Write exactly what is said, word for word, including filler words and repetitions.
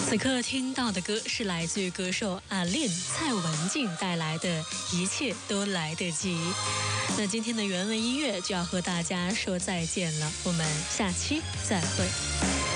此刻听到的歌是来自于歌手阿令蔡文静带来的一切都来得及。那今天的原文音乐就要和大家说再见了，我们下期再会。